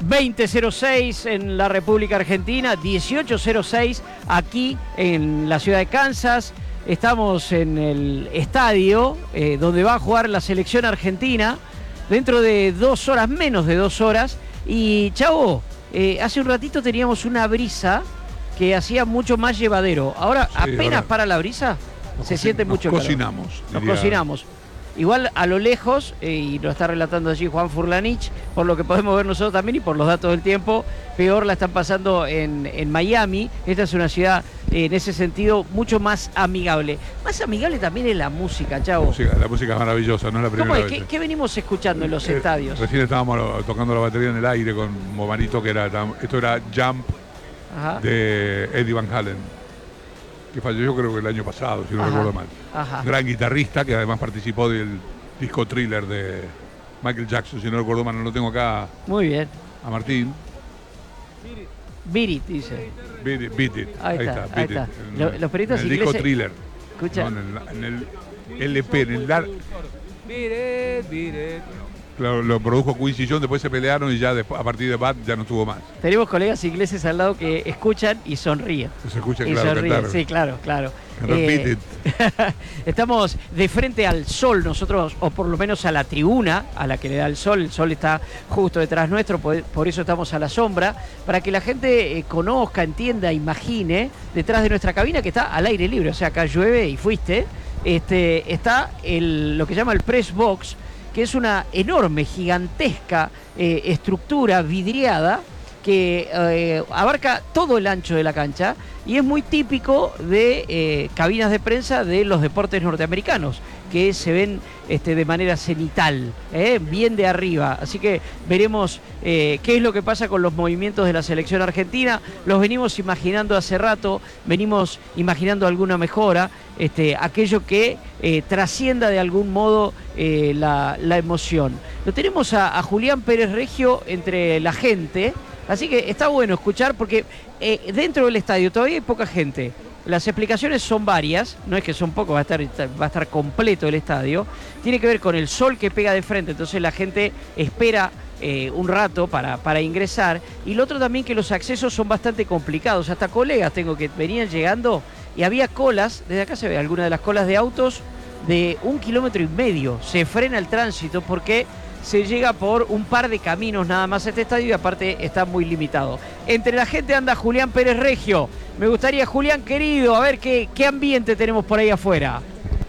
20:06 en la República Argentina, 18:06 aquí en la ciudad de Kansas. Estamos en el estadio donde va a jugar la selección argentina dentro de 2 horas, menos de 2 horas. Y Chavo, hace un ratito teníamos una brisa que hacía mucho más llevadero. Ahora, sí, apenas para la brisa, se siente mucho calor. Nos cocinamos. Igual a lo lejos, y lo está relatando allí Juan Furlanich, por lo que podemos ver nosotros también y por los datos del tiempo, peor la están pasando en Miami. Esta es una ciudad, en ese sentido, mucho más amigable. Más amigable también es la música, Chavo. La música es maravillosa, no es la primera vez. ¿Qué venimos escuchando en los estadios? Recién estábamos tocando la batería en el aire con Momarito, esto era Jump. Ajá. De Eddie Van Halen, que falleció creo que el año pasado, si no recuerdo mal. Ajá. Gran guitarrista que además participó del disco Thriller de Michael Jackson, si no recuerdo mal, no lo tengo acá. Muy bien. A Martín. Beat It, dice. Beat It. Ahí está. Los periodistas ingleses. El disco Thriller. Escucha. No, en el LP, en el Beat It. Lo produjo Quincy Jones, después se pelearon y ya a partir de Bad ya no tuvo más. Tenemos colegas ingleses al lado que escuchan y sonríen. Se escucha, claro, sonríen. Sí, claro. Estamos de frente al sol nosotros, o por lo menos a la tribuna a la que le da el sol está justo detrás nuestro, por eso estamos a la sombra, para que la gente conozca, entienda, imagine, detrás de nuestra cabina que está al aire libre, o sea, acá llueve y fuiste, está lo que llama el press box, que es una enorme, gigantesca estructura vidriada que abarca todo el ancho de la cancha y es muy típico de cabinas de prensa de los deportes norteamericanos, que se ven de manera cenital, bien de arriba. Así que veremos qué es lo que pasa con los movimientos de la selección argentina. Los venimos imaginando hace rato, venimos imaginando alguna mejora, aquello que trascienda de algún modo la emoción. Lo tenemos a Julián Pérez Reggio entre la gente, así que está bueno escuchar porque dentro del estadio todavía hay poca gente. Las explicaciones son varias, no es que son pocos, va a estar completo el estadio. Tiene que ver con el sol que pega de frente, entonces la gente espera un rato para ingresar. Y lo otro también que los accesos son bastante complicados. Hasta colegas tengo que venían llegando y había colas, desde acá se ve alguna de las colas de autos de 1,5 kilómetros. Se frena el tránsito porque se llega por un par de caminos nada más a este estadio y aparte está muy limitado. Entre la gente anda Julián Pérez Reggio. Me gustaría, Julián querido, a ver qué ambiente tenemos por ahí afuera.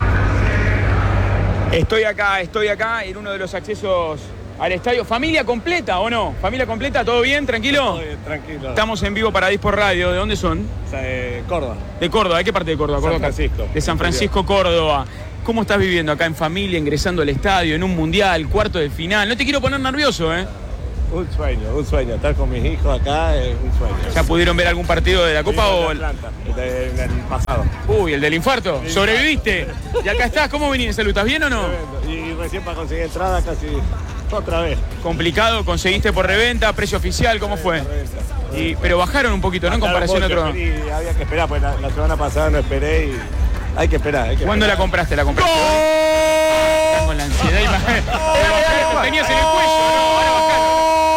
Estoy acá en uno de los accesos al estadio. ¿Familia completa o no? ¿Familia completa? ¿Todo bien? ¿Tranquilo? Todo bien, tranquilo. Estamos en vivo para Dispor Radio. ¿De dónde son? De Córdoba. ¿De Córdoba? ¿De qué parte de Córdoba? San Francisco. De San Francisco, Córdoba. ¿Cómo estás viviendo acá en familia, ingresando al estadio, en un mundial, cuarto de final? No te quiero poner nervioso, ¿eh? Un sueño. Estar con mis hijos acá es un sueño. ¿Ya pudieron ver algún partido de la Copa o...? Atlanta, el pasado. Uy, el del infarto. Sí. ¿Sobreviviste? Y acá estás. ¿Cómo venís de salud? ¿Estás bien o no? Y recién para conseguir entrada casi otra vez. ¿Complicado? ¿Conseguiste por reventa? ¿Precio oficial? ¿Cómo fue? Pero bajaron un poquito, ¿no? En comparación a otro... Y había que esperar, pues la semana pasada no esperé y... Hay que esperar. ¿Cuándo la compraste? ¿La compraste? Con la ansiedad. Tenías en el cuello, ¿no? Ahora bajalo.